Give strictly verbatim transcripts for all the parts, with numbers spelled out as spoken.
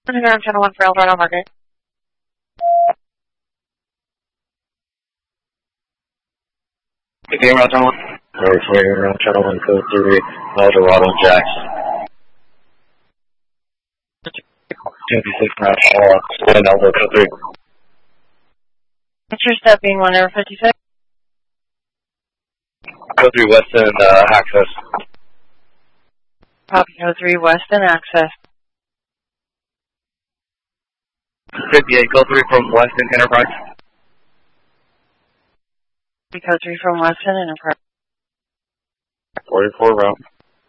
Underground Channel one for Eldorado Market. fifty-eight around Channel one. Number twenty around Channel one, code three, Eldorado Jackson. fifty-six around Channel one, one Eldo, code three. What's your step being one over fifty-six? Code three, Weston, uh, access. Copy code three, Weston, access. fifty-eight, code three from Weston Enterprise. Copy code three from Weston, Enterprise. forty-four route.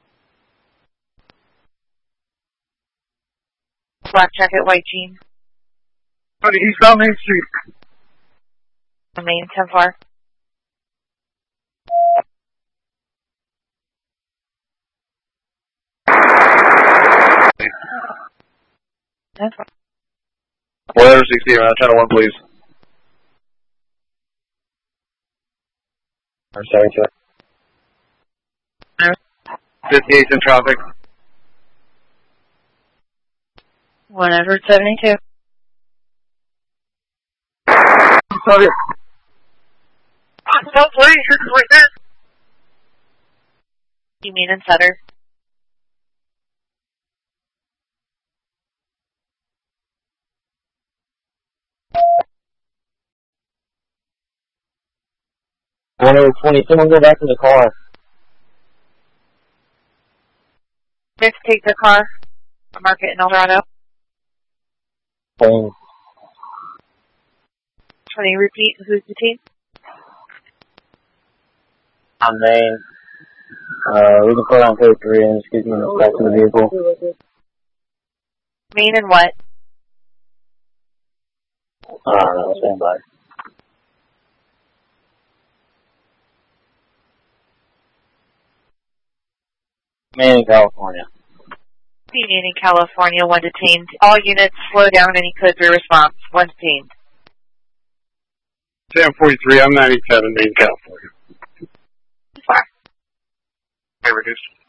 Black jacket, white jean. Buddy, he's down Main Street. Main, ten far. ten far. one sixty around Channel one, please. I'm sorry, sir. fifty-eight in traffic. one Edward seventy-two. Sorry. Don't please, right there. You mean in Sutter? one over twenty, someone go back in the car. Just take the car. Mark it in Eldorado. Phone. twenty, repeat, who's the team? I'm Main. Uh, we can put on code three and just give me the back to the vehicle. Main and what? I don't know, stand by. Main in California. Union in California, one detained. All units, slow down any code three response. One detained. Sam forty-three, I'm ninety-seven, Main, California. Far. I reduced.